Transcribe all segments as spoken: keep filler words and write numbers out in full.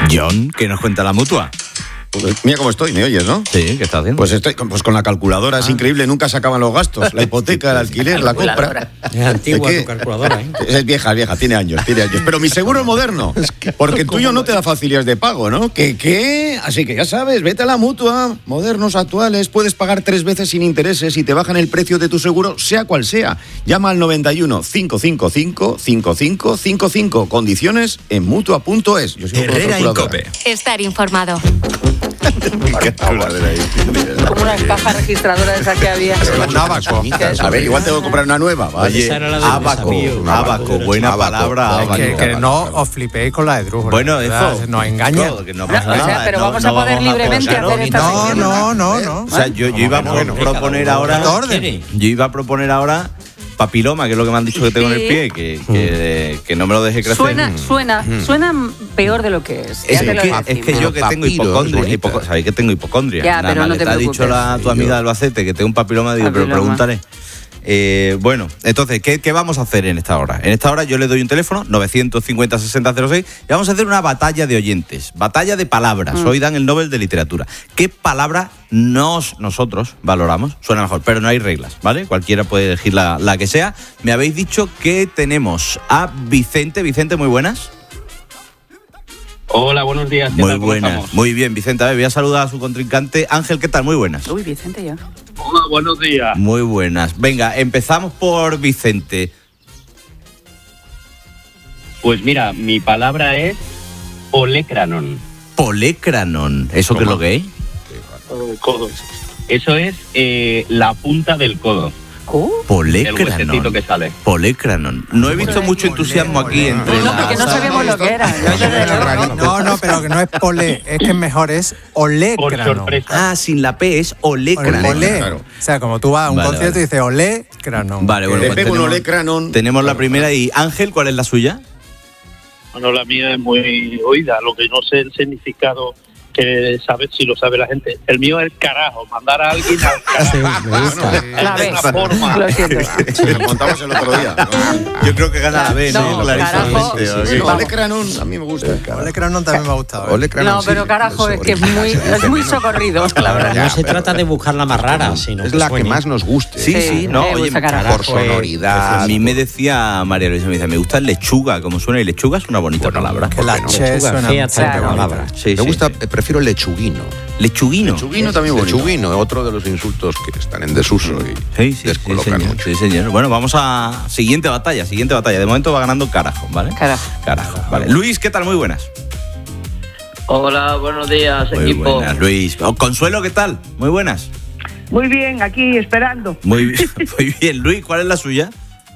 John, ¿qué nos cuenta la Mutua? Pues mira cómo estoy, ¿me oyes, no? Sí, ¿qué estás haciendo? Pues estoy pues con la calculadora, es ah. increíble, nunca se acaban los gastos. La hipoteca, el alquiler, la compra. Es antigua tu calculadora, ¿eh? Es vieja, es vieja, tiene años, tiene años. Pero mi seguro es moderno, porque el tuyo no te da facilidades de pago, ¿no? ¿Qué, qué? Así que ya sabes, vete a la Mutua, modernos, actuales, puedes pagar tres veces sin intereses y te bajan el precio de tu seguro, sea cual sea. Llama al noventa y uno, cinco cinco cinco, cinco cinco cinco cinco. Condiciones en mutua punto es. Yo Herrera en Cope. Estar informado. Como una caja registradora de esa que había. Un abaco. A ver, igual tengo que comprar una nueva. Oye, abaco, abaco, buena abaco, palabra. Abaco, que, que no os flipéis con la de Drújula. Bueno, eso. No engaña. No, no pasa nada. O sea, pero no, vamos no a poder vamos libremente a hacer esta No, sección. no, no, no. O sea, yo, yo iba a bueno, proponer ahora. Yo iba a proponer ahora. Papiloma, que es lo que me han dicho que tengo sí. en el pie, que, que, que no me lo deje crecer. Suena, suena, suena peor de lo que es. Es, que, es que yo que tengo hipocondria, hipoco, sabéis que tengo hipocondria. Ya, Nada pero más no le te, te ha dicho la, tu amiga de Albacete que tengo un papiloma, digo, papiloma. pero pregúntale. Eh, bueno, entonces, ¿qué, ¿qué vamos a hacer en esta hora? En esta hora yo le doy un teléfono, novecientos cincuenta, sesenta cero seis, y vamos a hacer una batalla de oyentes, batalla de palabras. Mm. Hoy dan el Nobel de Literatura. ¿Qué palabra nos, nosotros valoramos? Suena mejor, pero no hay reglas, ¿vale? Cualquiera puede elegir la, la que sea. Me habéis dicho que tenemos a Vicente. Vicente, muy buenas. Hola, buenos días. Muy buenas. Muy bien, Vicente. A ver, voy a saludar a su contrincante. Ángel, ¿qué tal? Muy buenas. Uy, Vicente ya. Hola, buenos días. Muy buenas. Venga, empezamos por Vicente. Pues mira, mi palabra es olecranon. Polecranon. ¿Eso qué es lo que es? Uh, codo. Eso es eh, la punta del codo. ¿Cómo? Polecranon. Que sale. Polecranon. No he visto mucho entusiasmo aquí entre No, porque no sabíamos lo que era. No, no, pero que no es pole, es que es mejor, es olecranon. Ah, sin la P es olecranon. Olé. Claro. O sea, como tú vas a un vale, concierto vale. y dices olecranon. Vale, bueno, pues tenemos, un olecranon. tenemos la primera y Ángel, ¿cuál es la suya? Bueno, la mía es muy oída, lo que no sé el significado que sabe si lo sabe la gente. El mío es el carajo, mandar a alguien al carajo. Sí, me gusta. La B. Forma. Lo siento. Lo montamos el otro día. ¿no? Yo creo que gana la B, ¿no? No, carajo. Sí, sí, sí. Olecranon, a mí me gusta. Olecranon también me ha gustado. ¿eh? No, pero carajo, es que es muy, es muy socorrido, la verdad. No se trata de buscar la más rara, sino es la que más nos guste. Sí, sí, no, oye, por sonoridad. A mí me decía María Luisa, me dice, me gusta lechuga, como suena, y lechuga es una bonita palabra. La che suena fíjate palabra. Me gusta, prefiero lechuguino. Lechuguino. Lechuguino también bonito. Lechuguino, otro de los insultos que están en desuso y sí, sí, descolocan sí, mucho. Sí, señor. Bueno, vamos a siguiente batalla, siguiente batalla. De momento va ganando Carajo, ¿vale? Carajo. Carajo, vale. Luis, ¿qué tal? Muy buenas. Hola, buenos días, Muy equipo. buenas, Luis. Oh, Consuelo, ¿qué tal? Muy buenas. Muy bien, aquí esperando. Muy bien, muy bien. Luis, ¿cuál es la suya?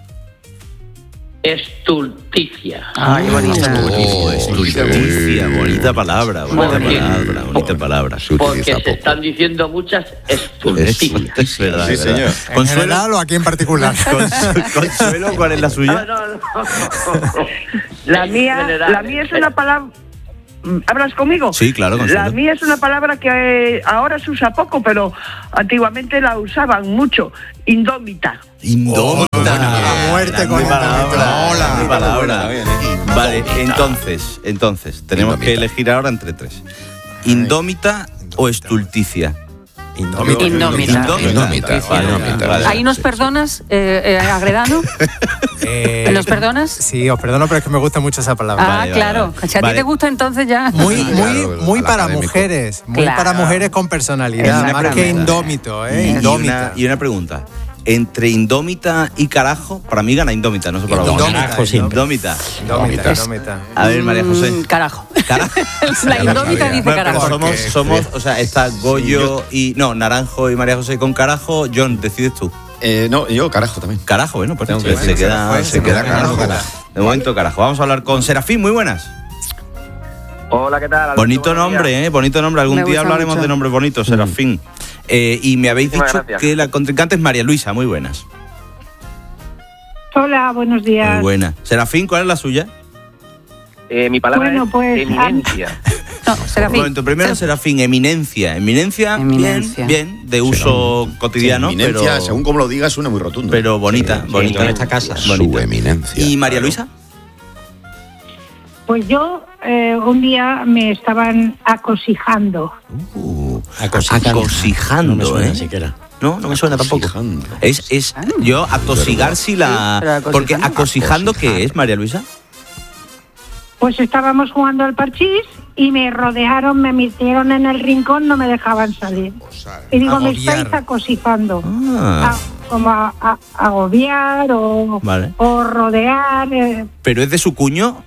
Estulticia. Ay, bonita. Oh, estulticia, bonita palabra, bonita palabra, bonita palabra. Porque se están diciendo muchas estulticias. Es verdad, sí, señor. ¿En Consuelo, general o aquí en particular? Consuelo, ¿cuál es la suya? No, no, no. La mía, la mía es una palabra... ¿Hablas conmigo? Sí, claro, Consuelo. La mía es una palabra que eh, ahora se usa poco, pero antiguamente la usaban mucho. Indómita. Indómita. Oh, la muerte con palabra. Hola. Mi palabra. Vale, entonces, entonces, tenemos Indómita. que elegir ahora entre tres. Indómita o estulticia. Indómita. Indómita. Indómita. Vale, vale. ¿Ahí nos perdonas, eh, eh, Agredano? Eh, ¿Nos perdonas? Sí, os perdono, pero es que me gusta mucho esa palabra. Ah, vale, claro. vale, vale. Si a ti Vale. te gusta, entonces ya. Muy, muy, Claro, muy al para académico. mujeres. Muy Claro. para mujeres con personalidad. Una Más pregunta. que indómito, ¿eh? Y Indómita. una, y una pregunta. Entre indómita y carajo, para mí gana indómita, no sé por la Indómita, Carajo, sí. Indómita. Indómita, indómita. A ver, María José. Mm, carajo. Carajo. La indómita dice Bueno, pero carajo. somos, somos, o sea, está Goyo y. No, Naranjo y María José con carajo. John, decides tú. Eh, no, yo carajo también. Carajo, bueno, pues Tengo se, que se decir, queda, fue, se se queda queda carajo. carajo. De momento, carajo. Vamos a hablar con Serafín, muy buenas. Hola, ¿qué tal? Alberto? Bonito Buenos nombre, días. ¿eh? Bonito nombre. Algún Me día gusta hablaremos mucho. de nombres bonitos, Serafín. Eh, y me habéis Muchísimas dicho gracias. que la contrincante es María Luisa, muy buenas. Hola, buenos días. Muy buena. Serafín, ¿cuál es la suya? Eh, mi palabra Bueno, es pues, eminencia. No, Un Serafín. momento, primero Serafín, eminencia. Eminencia, Eminencia. bien, bien, de uso cotidiano, Eminencia, pero, según como lo digas, suena muy rotundo. pero bonita, Sí, bonita. en esta casa. Bonita. Su eminencia. ¿Y María Luisa? Pues yo eh, un día me estaban acosijando. Uh, Acosijando. acosijando, No me suena ¿eh? siquiera. No, no me suena tampoco. Es, es yo atosigar si la... Sí, pero acosijando. Porque acosijando, ¿qué es, María Luisa? Pues estábamos jugando al parchís y me rodearon, me metieron en el rincón, no me dejaban salir. Y digo, me Agobiar. estáis acosijando. Ah. Ah, como a, a- agobiar o, Vale. o rodear. eh, ¿Pero es de su cuño?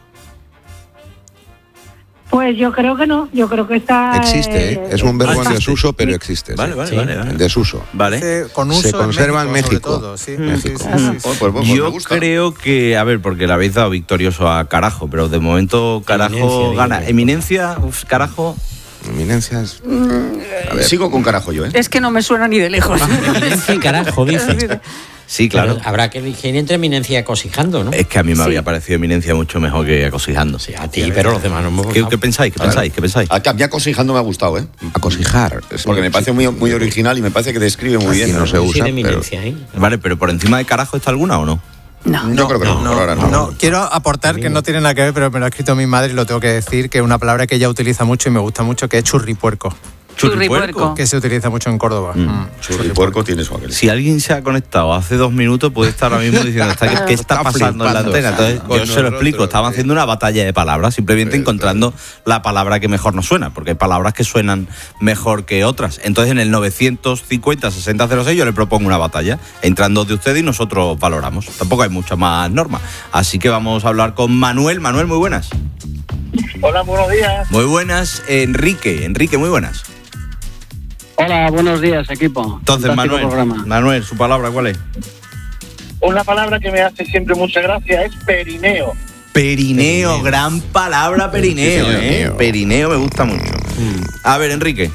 Pues yo creo que no, yo creo que está... Existe, ¿eh? Es un verbo en existe. desuso, pero existe. Vale, sí. vale, Sí. vale. vale. En desuso. Vale. Se, con uso Se en conserva en sobre México. todo, sí. México. Sí, sí, sí, sí. Oh, pues, pues, me Yo gusta. creo que, a ver, porque le habéis dado victorioso a Carajo, pero de momento Carajo Eminencia, digo gana. yo. Eminencia, uf, Carajo. Eminencias. A ver, sigo con carajo yo, ¿eh? Es que no me suena ni de lejos. Eminencia y carajo, dice. Sí, claro. Pero habrá que elegir entre eminencia y acosijando, ¿no? Es que a mí me Sí. había parecido Eminencia mucho mejor que acosijando. Sí, a ti, pero los demás no hemos ¿Qué, votado. qué pensáis? ¿Qué A ver. pensáis? ¿Qué pensáis? A, a mí acosijando me ha gustado, ¿eh? Acosijar. Es- Porque me parece muy, muy original y me parece que describe muy bien. Aquí no se Yo soy usa, de pero- eminencia, ¿eh? Vale, pero por encima de Carajo está alguna o no? No. Yo creo que no, por ahora no. No, quiero aportar que no tiene nada que ver, pero me lo ha escrito mi madre y lo tengo que decir, que es una palabra que ella utiliza mucho y me gusta mucho, que es churripuerco, Churripuerco. que se utiliza mucho en Córdoba. Mm. Mm. Churripuerco tiene su aquel. Si alguien se ha conectado hace dos minutos, puede estar ahora mismo diciendo "Está- ¿qué, qué está Está pasando en la flipando. antena?". Entonces, Con yo se lo explico. nosotros, Estaban sí. haciendo una batalla de palabras, simplemente Sí, encontrando la palabra que mejor nos suena, porque hay palabras que suenan mejor que otras. Entonces, en el novecientos cincuenta sesenta cero seis yo le propongo una batalla. Entran dos de ustedes y nosotros valoramos. Tampoco hay mucha más norma. Así que vamos a hablar con Manuel. Manuel, muy buenas. Hola, buenos días. Muy buenas. Enrique. Enrique, muy buenas. Hola, buenos días, equipo. Entonces, Fantástico Manuel. programa. Manuel, su palabra, ¿cuál es? Una palabra que me hace siempre mucha gracia es perineo. Perineo, gran palabra perineo, Sí, señor. ¿eh? Perineo me gusta mucho. A ver, Enrique.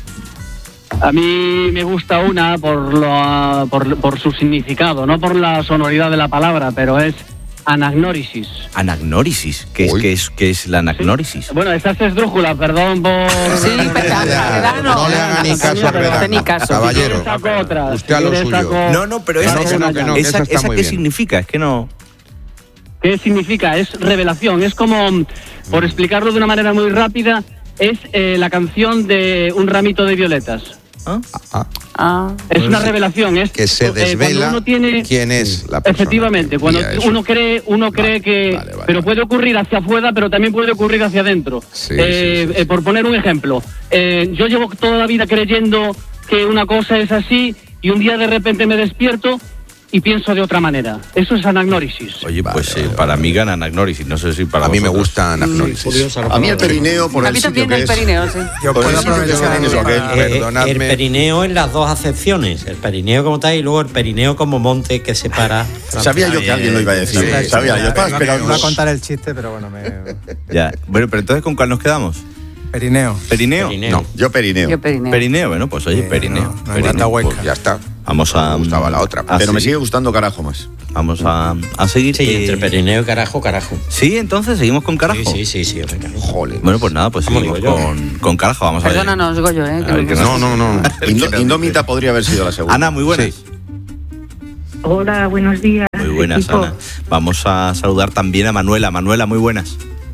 A mí me gusta una por, lo, por, por su significado, no por la sonoridad de la palabra, pero es anagnórisis. Anagnórisis. ¿Qué es, Uy. qué es, qué es la anagnórisis? Bueno, esta es esdrújula, perdón por... Sí, pero a Redano. No le haga ni caso a No le hace ni Redano. caso. Caballero, Si quieres saco otra. usted a lo Si quieres suyo. saco- No, no, pero esa, saco esa, una que ya. no, que esa- esa está esa muy ¿qué bien. significa? Es que no... ¿Qué significa? Es revelación. Es como, por explicarlo de una manera muy rápida, es eh, la canción de Un ramito de violetas. ¿Ah? Ah. Es una revelación. Es Que se eh, cuando desvela uno tiene... quién es la persona. Efectivamente, que cuando envía eso. uno cree, uno cree que, vale, vale, pero vale. puede ocurrir hacia afuera, pero también puede ocurrir hacia adentro. Sí, Eh, sí, sí, eh, sí. por poner un ejemplo, eh, yo llevo toda la vida creyendo que una cosa es así y un día de repente me despierto y pienso de otra manera. Eso es anagnórisis. Oye, Vale, pues vale, eh, vale. para mí gana anagnórisis. No sé si para A mí me vosotros. gusta anagnórisis. Curiosa la A mí el palabra. perineo por A el mí sitio también que el es. perineo, sí. Yo Por puedo el sitio que aprovechar tiene eso, para- aquel. Eh, el Perdonadme. perineo en las dos acepciones, el perineo como tal y luego el perineo como monte que separa. Sabía yo que alguien lo iba a decir. Sí, Sabía, yo estaba Iba esperando. a contar el chiste, pero bueno, me... Ya. Bueno, pero entonces, ¿con cuál nos quedamos? Perineo. ¿Perineo? Perineo. No, Yo perineo. Yo perineo. Perineo, bueno, pues oye, Eh, perineo. no, no hay Perineo. tanta hueca. pues ya está. Vamos a... Me gustaba la otra. a Pero me seguir. sigue gustando carajo más. Vamos a, a seguir. Sí, eh, entre perineo y carajo, carajo. Sí, entonces seguimos con Carajo. Sí, sí, sí, sí, hombre, carajo. Jole. Bueno, pues nada, pues ¿Cómo seguimos digo yo? con, con Carajo. Vamos a ver. Perdónanos, Goyo, ¿eh? que A ver, no que hemos- No, no, no. Indo- Indómita podría haber sido la segunda. Ana, muy buenas. Sí. Hola, buenos días. Muy buenas, equipo. Ana. Vamos a saludar también a Manuela. Manuela, muy buenas.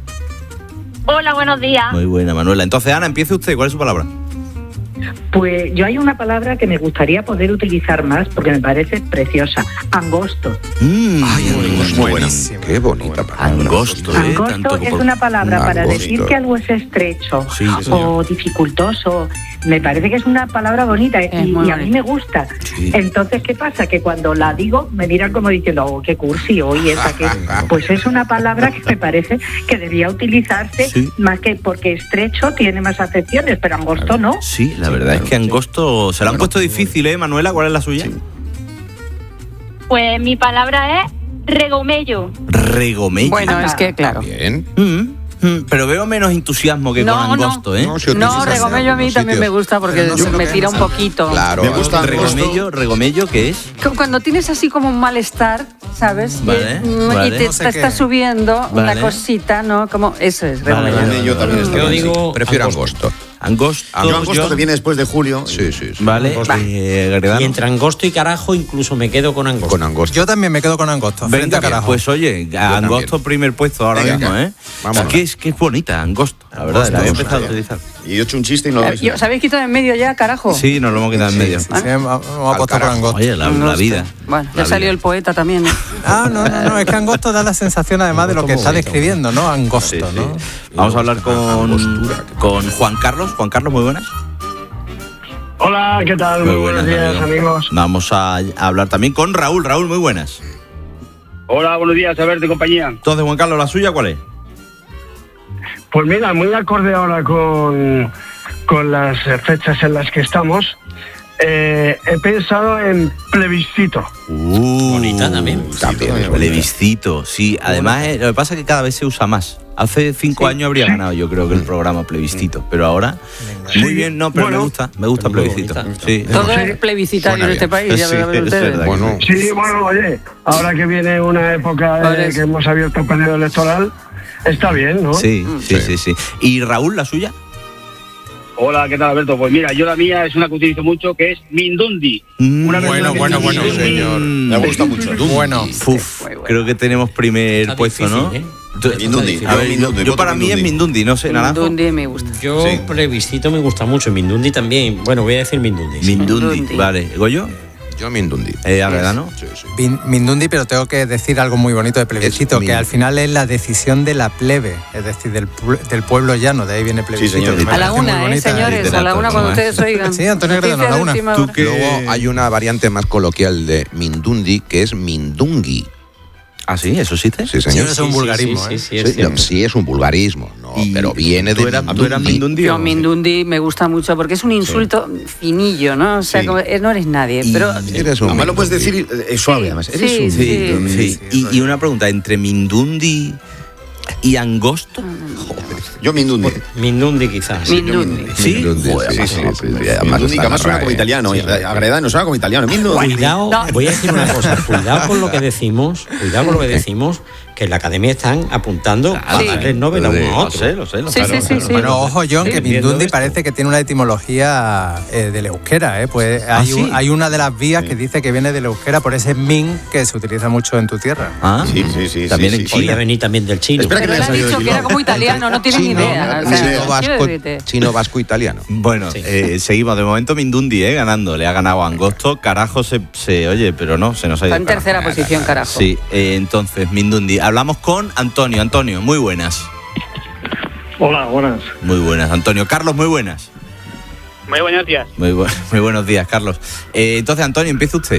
Hola, buenos días. Muy buena, Manuela. Entonces, Ana, empiece usted. ¿Cuál es su palabra? Pues yo hay una palabra que me gustaría poder utilizar más porque me parece preciosa. Angosto. Mm, Ay, angosto, muy buena. Qué bonita palabra. Angosto, ¿eh? Angosto Tanto es como- una palabra para Angosto. decir que algo es estrecho Sí, sí, señor. o dificultoso. Me parece que es una palabra bonita Es y, muy y a mí bonita. me gusta. Sí. Entonces, ¿qué pasa? Que cuando la digo me miran como diciendo, oh, qué cursi, hoy esa que... Pues es una palabra que me parece que debía utilizarse Sí. más que porque estrecho tiene más acepciones, pero angosto no. Sí, la verdad es que Angosto se la han puesto difícil, ¿eh, Manuela? ¿Cuál es la suya? Pues mi palabra es regomello. Regomello. Bueno, es que, claro. Bien. Mm, mm, pero veo menos entusiasmo que No, con no. Angosto, ¿eh? No, se No, utiliza en regomello a mí algunos también me sitios. gusta porque Pero no sé lo me que tira es. un poquito. Claro. Me gusta Regomello, regomello, ¿qué es? Cu- Cuando tienes así como un malestar, ¿sabes? Y- Vale, mm, vale. Y te, No sé te qué. está subiendo Vale. una cosita, ¿no? Como eso es Vale, regomello. vale, Yo también estoy Yo con digo Prefiero angosto. angosto. Angosto. Yo angosto que viene después de julio. Sí, sí, sí. Vale. Eh, y entre angosto y carajo incluso me quedo con angosto. Con angosto. Yo también me quedo con angosto. Venga, carajo. pues oye, angosto primer puesto ahora Venga, mismo, ¿eh? Vámonos. Es que es, que es bonita, angosto, la verdad, la había empezado a utilizar. Y he hecho un chiste y no lo Eh, veis. yo- ¿Os habéis quitado en medio ya, carajo? Sí, nos lo hemos quedado en medio. Sí, sí, hemos hemos apostado por angosto. Oye, la, la Angosto. vida. Bueno, La ya salió vida. el poeta también. ¿eh? Ah, no, no, no, es que angosto da la sensación además de lo que está describiendo, ¿no? Angosto, Sí, sí. ¿no? Vamos a hablar con, con Juan Carlos. Juan Carlos, muy buenas. Hola, ¿qué tal? Muy, buenos días, amigo. amigos. Vamos a, a hablar también con Raúl. Raúl, muy buenas. Hola, buenos días, a ver, de compañía. Entonces, Juan Carlos, ¿la suya cuál es? Pues mira, muy acorde ahora con, con las fechas en las que estamos, eh, he pensado en plebiscito. Uh, Bonita también. También es Plebiscito, sí. Además, eh, lo que pasa es que cada vez se usa más. Hace cinco años habría ganado, yo creo, que el programa plebiscito. Pero ahora, muy bien, no, pero Bueno. me gusta, me gusta plebiscito. Sí. Todo es plebiscitario en este país, ya Sí, lo ven es ustedes. verdad. Bueno, Sí, bueno, oye, ahora que viene una época Por eh, eso. que hemos abierto el periodo electoral, está bien, ¿no? Sí, sí, sí, sí. ¿Y Raúl, la suya? Hola, ¿qué tal, Alberto? Pues mira, yo la mía es una que utilizo mucho, que es Mindundi. Una Bueno, persona que bueno, dice bueno, Mindundi. señor. Me gusta mucho. Bueno, Uf, Muy bueno. creo que tenemos primer Está puesto, ¿no? difícil, ¿eh? Tú- Mindundi. A ver, Yo Mindundi, yo voto para mí es Mindundi. Mindundi, no sé, Naranjo. Mindundi me gusta. Yo Sí. plebiscito me gusta mucho, Mindundi también. Bueno, voy a decir Mindundi. sí. Mindundi, Mindundi. vale. ¿Goyo? yo Mindundi. Eh, Agredano. Sí, sí. Bin- Mindundi, pero tengo que decir algo muy bonito de plebiscito, Es que min- al final es la decisión de la plebe, es decir, del, pu- del pueblo llano, de ahí viene plebiscito. señor. Me A la parece muy una, ¿eh, bonita. señores? A la literato, una cuando ¿no? ustedes oigan. Sí, Antonio Gredano, Noticias a la de una. última Tú hora. que- Luego hay una variante más coloquial de Mindundi que es Mindungi. Ah, sí, eso existe. Sí, Sí, señor. es un vulgarismo, sí, ¿eh? sí, sí, es Sí, cierto. no, sí, es un vulgarismo, ¿no? Y Pero viene de ¿Tú eras, tú eras Mindundi? Yo o- Mindundi me gusta mucho porque es un insulto finillo, ¿no? O sea, Sí. como- eh, no eres nadie, Y- pero... Eres un Además lo puedes Mindundi. decir eh, suave, además. Eres Sí, un sí. Mindundi. Sí. Y, y una pregunta, ¿entre Mindundi y Angosto? Yo Mindundi. Mindundi quizás. Mindundi. Sí. Mindundi, Joder, sí, además, sí, no, sí, Mindundi. sí, además Mindundi, está que además en suena la como RAE. italiano. Agredano suena como italiano. Mindundi. Cuidado, No. voy a decir una cosa, cuidado con lo que decimos, cuidado con lo que decimos, que en la academia están apuntando a Sí. darle el Nobel a uno a Lo otro. sé, lo sé. Lo Sí, sé. sí, sí, sí. Bueno, ojo, John, que Entiendo Mindundi esto. parece que tiene una etimología eh, del euskera, ¿eh? Pues ¿Ah, hay, sí? un- hay una de las vías que dice que viene del euskera por ese min que se utiliza mucho en tu tierra. Ah, Sí, sí, sí. También sí, en sí. Podría China. venir también del chino. Espera que Pero me él haya ha salido dicho de que era Bilbao. como italiano, no tienes ni Chino, idea. O sea, chino, quiero vasco, decirte. chino, vasco, italiano. Bueno, eh, seguimos. De momento Mindundi, ¿eh? Ganando. Le ha ganado a Angosto. Carajo se, se oye, pero no, se nos ha ido. Está en el carajo. tercera posición, carajo. Sí, eh, entonces, Mindundi. Hablamos con Antonio. Antonio, muy buenas. Hola, buenas. Muy buenas, Antonio. Carlos, muy buenas. Muy buenos días. Muy, bu- muy buenos días, Carlos. Eh, entonces, Antonio, empieza usted.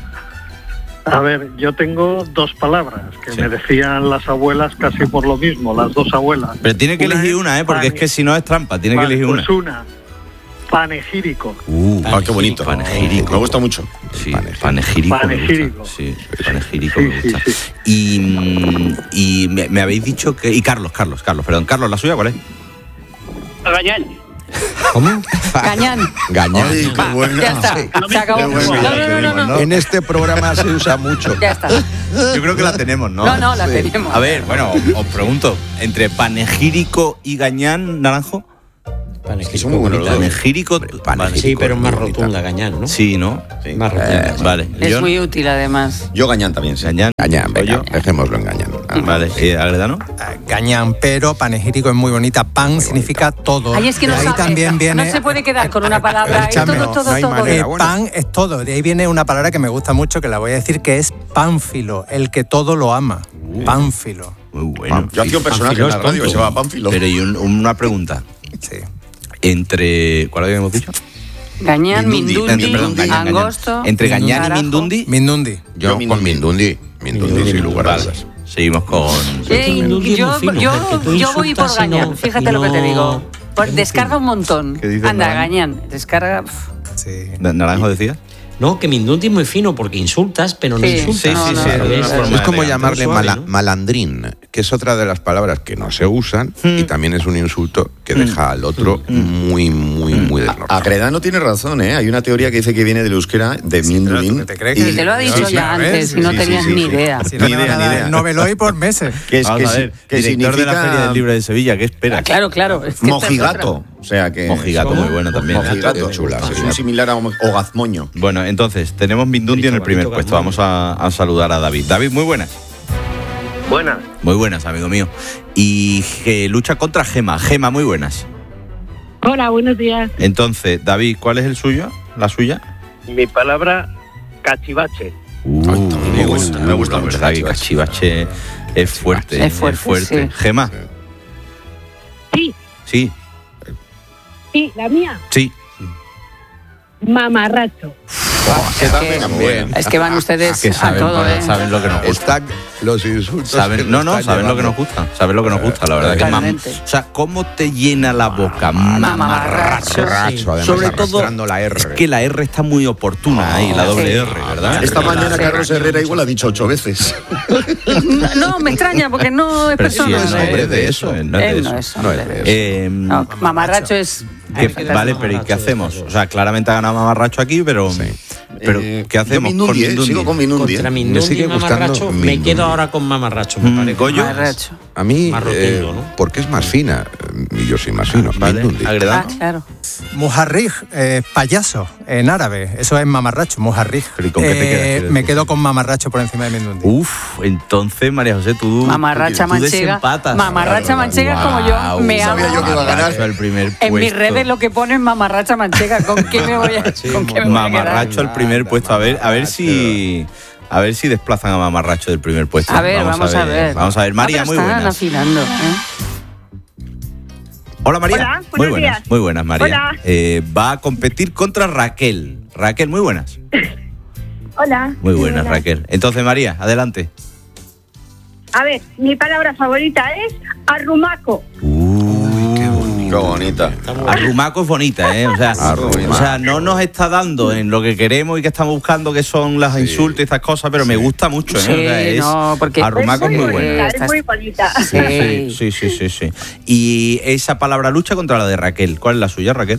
A ver, yo tengo dos palabras que Sí. me decían las abuelas casi por lo mismo, las dos abuelas. Pero tiene que Una elegir es una, ¿eh? Porque es pane- que si no es trampa, tiene Vale, que elegir pues una. una. Panegírico. Uh, Ah, qué bonito. Panegírico. Me gusta mucho. Sí, panegírico. me Panegírico. gusta. Sí, panegírico Sí, me sí, gusta. sí. Y, mm, y me, me habéis dicho que. Y Carlos, Carlos, Carlos, perdón. Carlos, ¿la suya cuál es? Gañán. ¿Cómo? Gañán. Gañán. Ay, qué buena. Ya está. Se acabó. Qué bueno, No, ya no, no, tenemos, no, no. En este programa se usa mucho. Ya está. Yo creo que la tenemos, ¿no? No, no, la tenemos. A ver, bueno, os pregunto. ¿Entre panegírico y gañán, naranjo? Panegírico. Son muy buenos los dos. Panegírico. vale. Sí, pero es más muy bonita. rotunda, Gañán, ¿no? Sí, ¿no? Más rotunda. Eh, vale. Es John, muy útil, además. Yo Gañán también, sí. Gañán. Gañán, venga, Goyo. dejémoslo en Gañán. Ah, Vale. ¿Y Agredano? Ah, Gañán, pero panegírico es muy bonita. Pan significa todo. Ay, es que no De ahí sabe. también viene. No se puede quedar con una palabra. Es Escúchame, todo, todo, no hay todo. manera. Eh, bueno. pan es todo. De ahí viene una palabra que me gusta mucho, que la voy a decir, que es pánfilo, el que todo lo ama. Pánfilo. Muy bueno. Yo hacía un personaje en la radio que se llama Pánfilo. Pero y un- una pregunta. Sí. Entre. ¿Cuál habíamos dicho? Gañán, Mindundi. Mindundi, Perdón, Gañán, Gañán. Angosto. Entre Gañán y Carajo. Mindundi. Mindundi. Yo Yo con Mindundi. Mindundi, sin lugar a Vale. dudas. Seguimos con. Eh, Mindundi es yo, muy fino, yo, porque tú yo voy por insultas y no- Gañán, fíjate y lo que te no- digo. Por- descarga un montón. ¿Qué dices, Anda, Naranjo? Gañán, descarga. pf. Sí. ¿Naranjo decía? No, que Mindundi es muy fino porque insultas, pero no Sí. insultas. Sí, sí, No, sí, no, de es- una forma Es como elegante, llamarle suave, mala- ¿no? malandrín, que es otra de las palabras que no se usan y también es un insulto que deja al otro muy, muy, muy desnortado. Agredano tiene razón, ¿eh? Hay una teoría que dice que viene del euskera, de Mindulin. ¿te crees y- que- Te lo ha dicho Sí, sí, ya a ver, antes sí, y no sí, tenías sí, sí, ni sí. idea. Si no Ni te van idea, a ni dar idea. el Nobel hoy por meses. Que es Vamos que, a si- ver, que director de la significa Feria del Libro de Sevilla, ¿qué espera? Ah, claro, claro. es que esta es mojigato. otra. O sea que... Mojigato, muy bueno también. Mojigato, Es chula, es sí. un similar a o gazmoño. Bueno, entonces, tenemos Mindundi en el primer bonito, puesto. Vamos a, a saludar a David. David, muy buenas. Buenas. Muy buenas, amigo mío. Y que lucha contra Gema. Gema, muy buenas. Hola, buenos días. Entonces, David, ¿cuál es el suyo? ¿La suya? Mi palabra, cachivache. Uh, me gusta, me gusta la mucho verdad que cachivache es fuerte. Es fuerte, sí. Gema, Sí, sí, sí, la mía. sí. Mamarracho. Que también, Bien. Es que van ustedes Que a saben, todo, ¿eh? saben lo que nos gusta. Están los insultos. que Saben, no, nos no, están saben lo que nos llevando. gusta. Saben lo que nos gusta, la verdad. Que mam- Totalmente. o sea, ¿cómo te llena la boca? Mamarracho. Racho, además, Sobre todo, arrastrando la R. es que la R está muy oportuna ahí, la doble Sí. R, ¿verdad? Esta mañana Carlos Herrera igual ha dicho ocho veces. No, me extraña porque no es Pero sí, persona. es ¿no? nombre de eso. No es de Él eso. no es hombre de eso. Eh, No, mamarracho es... que- vale, pero ¿y qué hacemos? O sea, claramente ha ganado Mamarracho aquí, pero, pero Eh, ¿qué hacemos? yo Mindundi, con eh, Mindundi? sigo con Mindundi. Contra eh. Mindundi Me sigue y gustando Mamarracho, me Mindundi. quedo ahora con Mamarracho, me Mm, parece. Goyo. Mamarracho. A mí, Más rotundo, eh, ¿no? porque es más fina. eh, Y yo soy más fino. Vale, Mindundi. Ah, Agredano. claro. Mujarrij, eh, payaso, en árabe. Eso es mamarracho, mujarrij. ¿Pero y con qué te quedas, quieres me decir? quedo con mamarracho por encima de Mindundi. Uf, entonces, María José, tú. Mamarracha tú manchega. desempatas. Mamarracha manchega como yo. Guau, Me amo. sabía yo que iba a ganar. Mamarracho al primer En mis puesto. redes lo que ponen mamarracha manchega. ¿Con qué me voy a, con qué me voy a quedar? Mamarracho al primer puesto. A ver, a ver si. A ver si desplazan a Mamarracho del primer puesto. A ver, vamos a ver. Vamos a ver. María, Ah, pero muy están buenas. afilando, ¿eh? Hola, María. Hola, muy buenos buenas. días. Muy buenas, María. Hola. Eh, va a competir contra Raquel. Raquel, muy buenas. Hola. Muy buenas, Raquel. Entonces, María, adelante. A ver, mi palabra favorita es arrumaco. Qué bonita. Arrumaco es bonita, ¿eh? O sea, Arrumaco. o sea, no nos está dando en lo que queremos y que estamos buscando, que son las insultos y estas cosas, pero me gusta mucho, ¿eh? Sí, O sea, es- no, porque- Arrumaco es muy bonita, buena. Es muy bonita. Sí, sí, sí, sí, sí. Y esa palabra lucha contra la de Raquel. ¿Cuál es la suya, Raquel?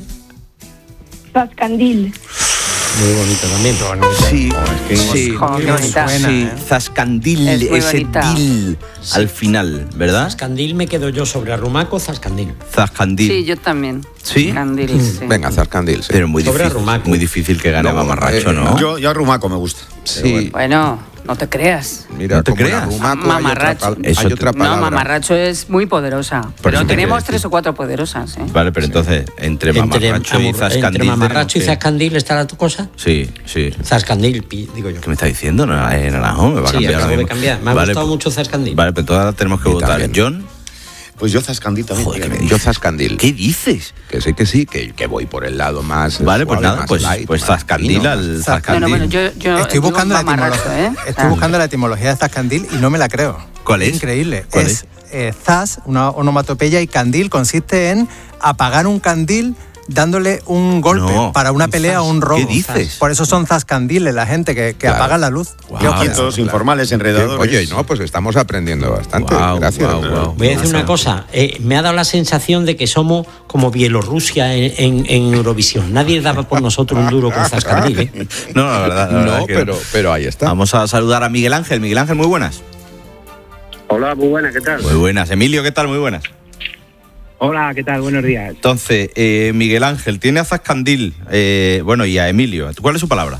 Zascandil. Muy bonito también. Sí, sí, Jo, qué bonita. sí. Zascandil, Es muy ese bonita. dil al final, ¿verdad? Zascandil me quedo yo sobre Arrumaco, Zascandil. Zascandil. Sí, yo también. ¿Sí? Zascandil, sí. Venga, Zarcandil. Sí. Pero muy Sobre difícil, Arrumaco. muy difícil que gane No, Mamarracho, eh, ¿no? Yo, yo arrumaco me gusta. Sí. Bueno, no te creas. Mira, ¿No te como en creas? Arrumaco hay Mamarracho. otra, pal- Eso hay te- otra No, palabra. mamarracho es muy poderosa. Pero eso te tenemos quiero tres decir. o cuatro poderosas, ¿eh? Vale, pero entonces, entre Mamarracho y amor- Zascandil. entre Mamarracho y tenemos que- Zascandil está la cosa. Sí, sí. Zascandil, pi- digo yo. ¿Qué me está diciendo? No, eh, Naranjo, me va a Sí, cambiar. acabo ahora de mismo. cambiar. Me ha Vale, gustado pues- mucho Zascandil. Vale, pues entonces tenemos que Y votar. también. John, Pues yo Zascandil también. Joder, fíjate. qué Yo Zascandil. ¿qué dices? Que sí, que sí, que, que voy por el lado más. Vale, pues suave, nada, más pues, light, pues más Zascandil fino, al más- Zascandil. Bueno, bueno, yo, yo Estoy digo buscando, la mamarracho, etimología, ¿eh? estoy Ah. buscando la etimología de Zascandil y no me la creo. ¿Cuál es? Increíble. ¿Cuál es eh, zas, una onomatopeya, y candil consiste en apagar un candil dándole un golpe No, para una un pelea zas. o un robo. ¿Qué dices? Por eso son zascandiles, la gente que, que Claro. apaga la luz. Guau. ¿Qué opinas? Loquitos, informales, enredadores. Oye, no, pues estamos aprendiendo bastante. Guau, Gracias. guau, guau. Voy a decir una cosa, eh, me ha dado la sensación de que somos como Bielorrusia en, en- en Eurovisión. Nadie daba por nosotros un duro con Zascandil, ¿eh? No, la verdad, la verdad No, que pero, pero ahí está. Vamos a saludar a Miguel Ángel. Miguel Ángel, muy buenas. Hola, muy buena, ¿qué tal? Muy buenas. Emilio, ¿qué tal? Muy buenas. Hola, ¿qué tal? Buenos días. Entonces, eh, Miguel Ángel, tiene a Zascandil, eh, bueno, y a Emilio. ¿Cuál es su palabra?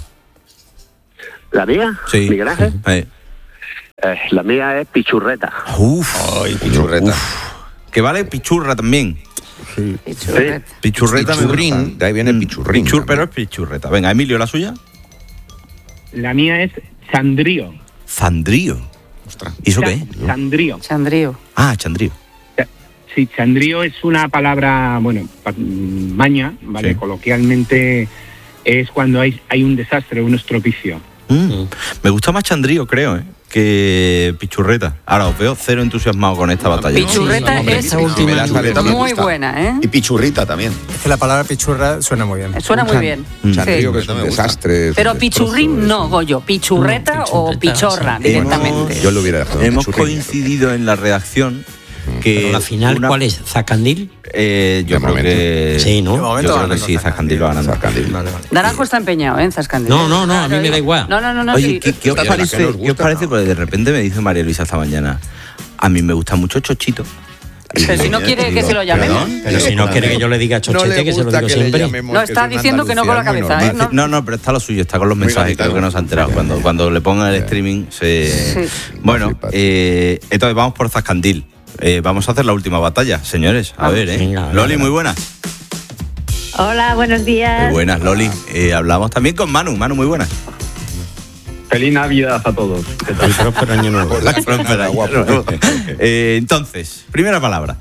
¿La mía? Sí. ¿Miguel Ángel? Eh. Eh, la mía es pichurreta. Uf. Ay, pichurreta. Uf. Que vale pichurra también. Pichurreta. Pichurreta me gusta. Pichurrín, de ahí viene pichurrín. Pichur, pero también. es pichurreta. Venga, Emilio, ¿la suya? La mía es Sandrío. Zandrío. ¿Y eso qué es? Sandrío. Chandrío. Ah, chandrío. Sí, Sandrío es una palabra, bueno, pa- maña, ¿vale? Sí. Coloquialmente es cuando hay, hay un desastre, un estropicio. Mm. Me gusta más chandrío, creo, ¿eh? que pichurreta. Ahora os veo cero entusiasmado con esta batalla. Pichurreta hombre, es esta última Me la saleta me muy gusta. buena, ¿eh? Y pichurrita también. Es que la palabra pichurra suena muy bien. Suena muy bien. Mm. Chandrío, Sí. que es un Me gusta. desastre. es un Pero destrozo, pichurrín es no, un- Goyo. Pichurreta o pichurreta, pichorra sí. directamente. Yo lo hubiera dejado. en Hemos pichurrín. coincidido en la redacción que Pero la final, una- ¿cuál es? ¿Zacandil? Eh, yo De creo momento. que Sí, ¿no? De momento yo creo van que sí, ganando Zascandil va ganando. Zascandil. Vale, vale. Naranjo está empeñado, ¿eh? En Zascandil. No, no, no, a mí me da igual. No, no, no, no. Oye, sí. ¿qué, qué os Oye, la parece? que nos ¿Qué os gusta, parece? ¿no? Porque de repente me dice María Luisa esta mañana, a mí me gusta mucho Chochito. Pero si no quiere que se lo llamemos. Pero si no quiere que yo le diga chochete, No le que se lo gusta digo que le siempre. llamemos, No, que está es un diciendo que no con la andaluciano cabeza, ¿eh? normal. No. No, no, pero está lo suyo, está con los mensajes, creo que no se ha enterado. Cuando, cuando le pongan el streaming, se... Sí. Bueno, eh, entonces vamos por Zascandil. Eh, vamos a hacer la última batalla, señores. A ver, ¿eh? venga, Loli, venga. muy buenas. Hola, buenos días. Muy buenas, Loli. Eh, hablamos también con Manu. Manu, muy buenas. Feliz Navidad a todos. ¿Qué tal? Próspero año nuevo. Hola, próspera, guapo. Eh, entonces, primera palabra.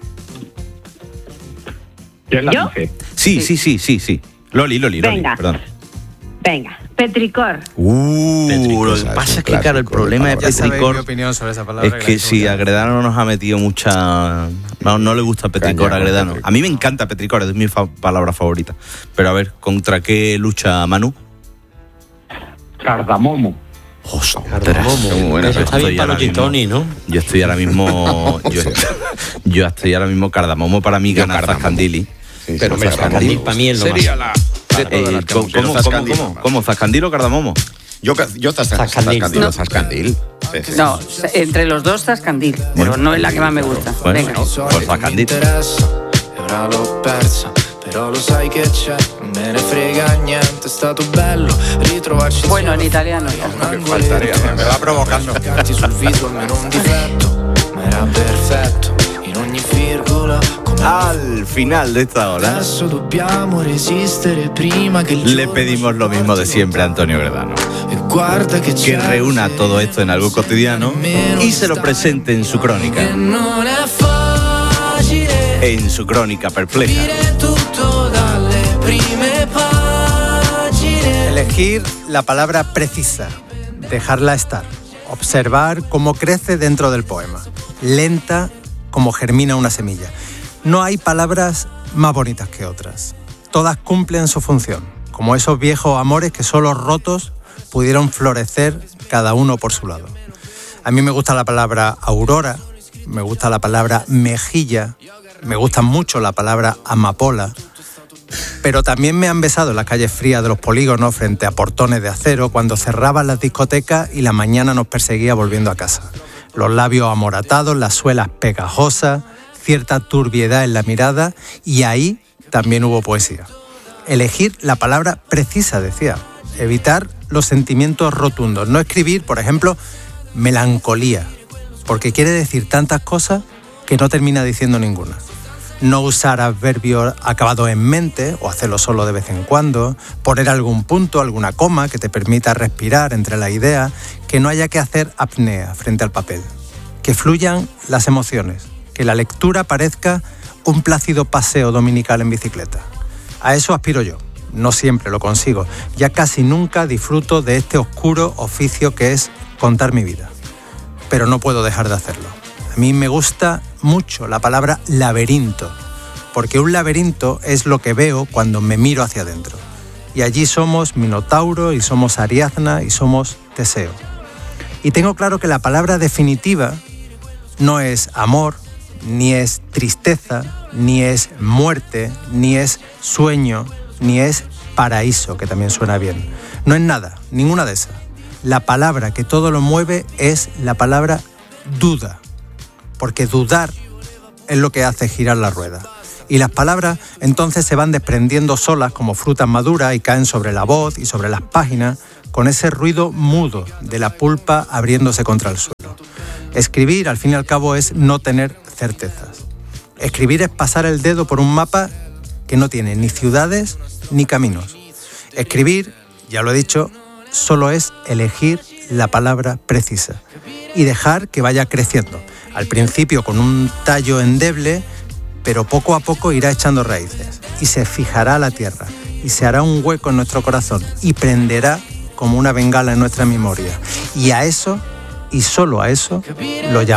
¿Quién la ¿Yo? dice? Sí, sí, sí, sí, sí. Loli, Loli, Loli, Venga. perdón. Venga, petricor. Uh, Petricor, lo que ¿sabes? pasa Un es que, claro, el clásico de problema de palabra. Ya sabéis mi Petricor opinión sobre esa palabra. es la que he si dicho Agredano nos ha metido mucha... No, no le gusta Petricor Caña a con Agredano. Petricor. A mí me encanta Petricor, es mi fa- palabra favorita. Pero a ver, ¿contra qué lucha Manu? Cardamomo. Ostras, Cardamomo. qué buena. Eso Yo está bien estoy para ahora los mismo- gitonis, ¿no? Yo estoy ahora mismo... yo, yo estoy ahora mismo Cardamomo para mí Yo gana Cardamomo. Zascandili. Sí, Pero sí, mira, Zascandil. Zascandil para mí es lo Sería más. la de todas Eh, las que ¿Cómo, hemos- cómo, cómo, Zascandil. cómo, cómo? ¿Zascandil o Cardamomo? Yo, ca- yo Zas- Zascandil. Zascandil. No. Zascandil. Sí, sí. No, entre los dos Zascandil, pero no es la que más me gusta. Bueno, Venga. pues Zascandil. E ora l'ho persa, però lo sai che c'è, non me ne frega niente, è stato bello ritrovarci Bueno, en italiano ya. Faltaría, me va provocando. Cercarti sul viso almeno un difetto, ma era perfetto in ogni virgola. Al final de esta hora Adesso dobbiamo resistere prima che il le pedimos lo mismo de siempre a Antonio Agredano. e guarda che Que c'è reúna todo esto en algo cotidiano y se lo presente en su crónica. non è facile En su crónica perpleja. dire tutto dalle prime pagine. Elegir la palabra precisa, dejarla estar, observar cómo crece dentro del poema, lenta como germina una semilla. No hay palabras más bonitas que otras. Todas cumplen su función, como esos viejos amores que solo rotos pudieron florecer cada uno por su lado. A mí me gusta la palabra aurora, me gusta la palabra mejilla, me gusta mucho la palabra amapola, pero también me han besado en las calles frías de los polígonos frente a portones de acero cuando cerraban las discotecas y la mañana nos perseguía volviendo a casa. Los labios amoratados, las suelas pegajosas, cierta turbiedad en la mirada y ahí también hubo poesía. Elegir la palabra precisa, decía. Evitar los sentimientos rotundos. No escribir, por ejemplo, melancolía, porque quiere decir tantas cosas que no termina diciendo ninguna. No usar adverbios acabados en mente o hacerlo solo de vez en cuando, poner algún punto, alguna coma que te permita respirar entre las ideas, que no haya que hacer apnea frente al papel, que fluyan las emociones, que la lectura parezca un plácido paseo dominical en bicicleta. A eso aspiro yo. No siempre lo consigo. Ya casi nunca disfruto de este oscuro oficio que es contar mi vida. Pero no puedo dejar de hacerlo. A mí me gusta mucho la palabra laberinto, porque un laberinto es lo que veo cuando me miro hacia adentro. Y allí somos Minotauro y somos Ariadna y somos Teseo. Y tengo claro que la palabra definitiva no es amor, ni es tristeza, ni es muerte, ni es sueño, ni es paraíso, que también suena bien. No es nada, ninguna de esas. La palabra que todo lo mueve es la palabra duda, porque dudar es lo que hace girar la rueda. Y las palabras entonces se van desprendiendo solas como frutas maduras y caen sobre la voz y sobre las páginas con ese ruido mudo de la pulpa abriéndose contra el suelo. Escribir, al fin y al cabo, es no tener certezas. Escribir es pasar el dedo por un mapa que no tiene ni ciudades ni caminos. Escribir, ya lo he dicho, solo es elegir la palabra precisa y dejar que vaya creciendo. Al principio con un tallo endeble, pero poco a poco irá echando raíces y se fijará a la tierra y se hará un hueco en nuestro corazón y prenderá como una bengala en nuestra memoria. Y a eso, y solo a eso, lo llamamos